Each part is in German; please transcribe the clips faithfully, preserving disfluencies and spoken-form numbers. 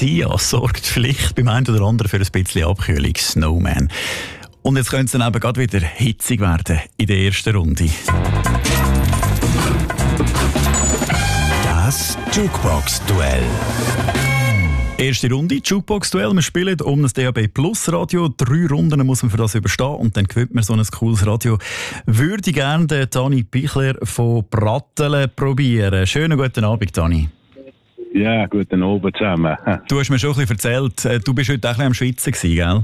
Sia sorgt vielleicht beim einen oder anderen für ein bisschen Abkühlung. Snowman. Und jetzt könnte es dann eben gerade wieder hitzig werden in der ersten Runde. Das Jukebox-Duell. Erste Runde, Jukebox-Duell. Wir spielen um das D A B Plus Radio. Drei Runden muss man für das überstehen und dann gewinnt man so ein cooles Radio. Würde gerne den Dani Pichler von Brattelen probieren. Schönen guten Abend, Dani. Ja, guten Abend zusammen. Du hast mir schon ein bisschen erzählt, du bist heute auch ein bisschen am Schwitzen gewesen, gell?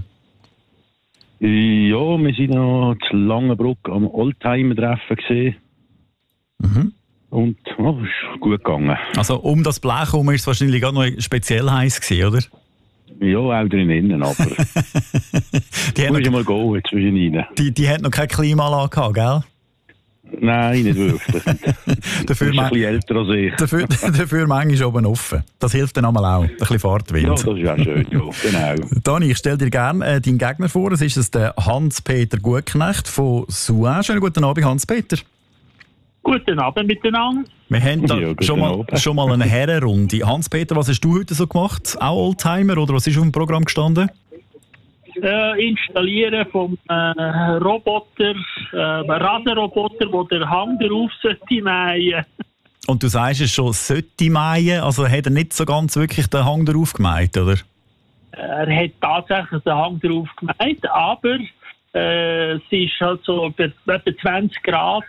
Ja, wir sind noch zu Langenbruck am Oldtimer-Treffen gesehen. Mhm. Und oh, ist gut gegangen. Also um das Blech herum war es wahrscheinlich gerade noch speziell heiß gewesen, oder? Ja, auch drinnen, aber... die muss noch, ich mal gehen zwischen rein. Die, die hat noch keine Klimaanlage gehabt, gell? Nein, nicht wirklich. dafür ist ein bisschen älter als ich. Dafür, dafür manchmal oben offen. Das hilft dann einmal auch. Ein bisschen Fahrtwind. Ja, das ist auch schön, ja, genau. Dani, ich stelle dir gerne äh, deinen Gegner vor. Es ist es der Hans-Peter Gutknecht von Souen. Schönen guten Abend, Hans-Peter. Guten Abend miteinander. Wir haben da Ja, schon, mal, schon mal eine Herrenrunde. Hans-Peter, was hast du heute so gemacht? Auch Oldtimer oder was ist auf dem Programm gestanden? Äh, installieren vom äh, Roboter, äh, Rasenroboter, wo der Hang drauf sollte mähen. Und du sagst es schon, sollte mähen, also hat er nicht so ganz wirklich den Hang drauf gemäht, oder? Er hat tatsächlich den Hang drauf gemäht, aber äh, es ist halt so etwa zwanzig Grad,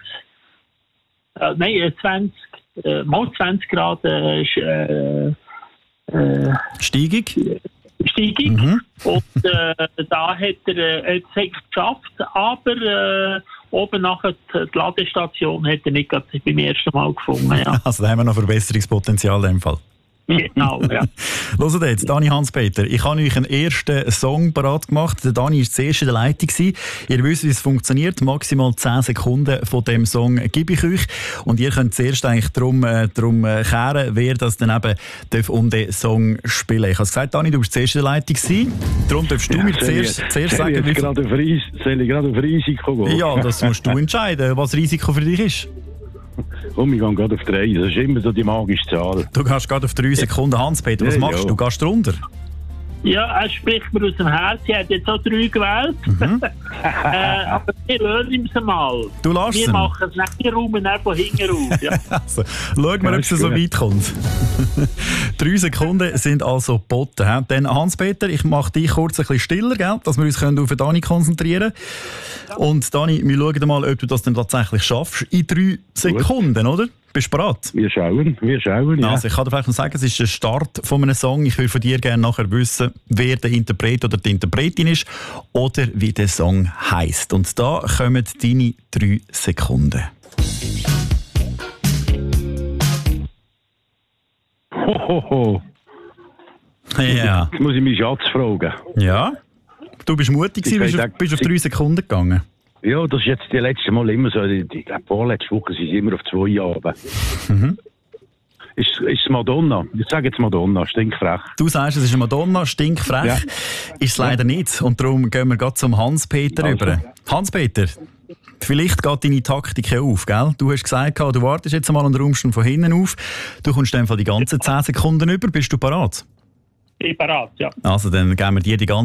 äh, nein, zwanzig, äh, mal zwanzig Grad äh, äh, äh, Steigung? Steigung. Mhm. Und äh, da hat er äh, es geschafft, aber äh, oben nachher die Ladestation hat er nicht gerade beim ersten Mal gefunden. Ja. Also da haben wir noch Verbesserungspotenzial in dem Fall. Genau, ja. Hört jetzt, Dani, Hans-Peter, ich habe euch einen ersten Song parat gemacht. Der Dani war zuerst in der Leitung. Ihr wisst, wie es funktioniert. Maximal zehn Sekunden von dem Song gebe ich euch. Und ihr könnt zuerst eigentlich darum, äh, darum äh, kehren, wer das dann eben darf um den Song spielen. Ich habe gesagt, Dani, du bist zuerst in der Leitung. Darum darfst du Ja, mir zuerst, ich, zuerst sagen, wie viel... Soll ich gerade auf Risiko gehen? Ja, das musst du entscheiden, was Risiko für dich ist. Komm, ich gehe gerade auf drei. Das ist immer so die magische Zahl. Du gehst gerade auf drei Sekunden. Hans-Peter, was Ja, machst ja. du? Gehst du runter? Ja, er spricht mir aus dem Herzen. Er hat jetzt auch drei gewählt. Mhm. äh, aber wir hören ihm es mal. Du lässt Wir ihn. machen es nicht, wir räumen ihn von hinten auf. Ja. Also, schauen wir, Ja, ob es so schön. weit kommt. Drei Sekunden sind also geboten. He? Dann Hans-Peter, ich mache dich kurz ein bisschen stiller, gell? Dass wir uns können auf Dani konzentrieren können. Und Dani, wir schauen mal, ob du das dann tatsächlich schaffst. In drei Sekunden, oder? Bist du bereit? Wir schauen, wir schauen, ja. Also ich kann dir vielleicht noch sagen, es ist der Start von einem Song. Ich will von dir gerne nachher wissen, wer der Interpret oder die Interpretin ist oder wie der Song heisst. Und da kommen deine drei Sekunden. Hohoho. Ja. Jetzt muss ich meinen Schatz fragen. Ja. Du bist mutig gewesen, Ich bist, weiß, auf- bist auf drei Sekunden gegangen. Ja, das ist jetzt die letzte Mal immer so. Die, die, die vorletzte Woche sind sie immer auf zwei Jahre. Mhm. Ist, ist es Madonna? Ich sage jetzt Madonna, stinkfrech. Du sagst, es ist eine Madonna, stinkfrech. Ja. Ist es leider nicht. Und darum gehen wir gerade zum Hans-Peter Also. über. Hans-Peter, vielleicht geht deine Taktik ja auf, gell? Du hast gesagt, du wartest jetzt mal und räumst ihn von hinten auf. Du kommst dann die ganzen zehn Sekunden über. Bist du parat? Ich bin bereit, ja. Also dann geben wir dir die ganze